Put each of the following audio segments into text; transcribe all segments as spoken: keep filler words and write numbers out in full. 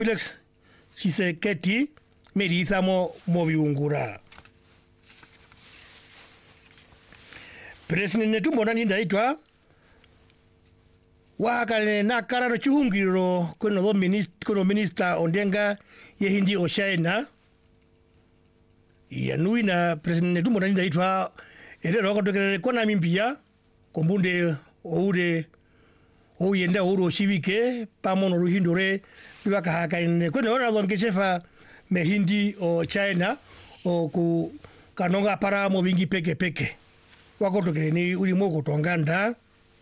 Felix Tshisekedi merithamo moviungura. President netumbo ndaitwa wakale nakara no chihungiro kuno do minister kuno minister ondenga yehindi oshaina ya nui na president netumbo ndaitwa ere rokotokere kona mimpia kombunde oure oyenda uro shivike pamono ruhindore biwaka hakaine kuno ora do mkechefa mehindi o China o ku kanonga para mo vingi peke peke wakotokere ni uri moko tonganda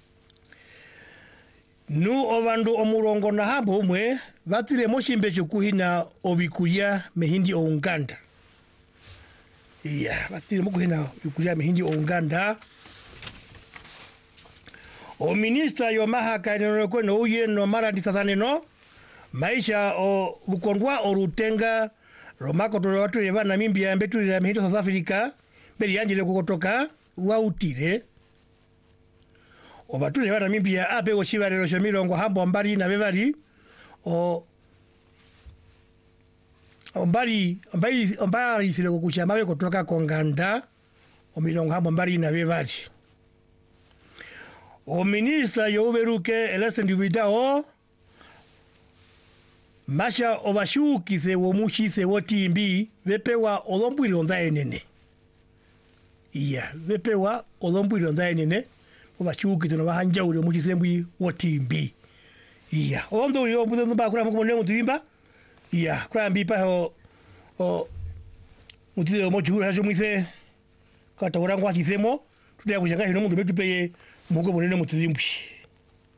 nu ovandu omurongo na hambo umwe vatire moshimbe chukuhina ovikuya mehindi o Uganda. Iya, vatire mokuhina ovikuya mehindi o Uganda. O minister yo mahaka nino kweno uye no mara disasane no maisha o lukondwa o rutenga romako to watu yeva na mimbia mbetu ya mehindi South Africa beli yanjile kukotoka wautire obatu le bana mimbia ape go shibarero shomirongo hambo mbari na bebari o ombari ombari ombari sile kukucha mabe kutoka konganda o mirongo hambo mbari na bebari o minister yo beruke elese ndividao masha obashuki se wo mushi se wo timbi bepewa odombwiri onda enene iya bepewa odombwiri onda enene obachuki tino bahanja uri muchizembwi wotimbi iya ondo uri obuzo mba kura mukomone mutimba iya kura mbipa ho o mutize mochura hajo mwise kata urangwa kisemo tudia kushanga hino mundu betupeye mukomone mutimbwi.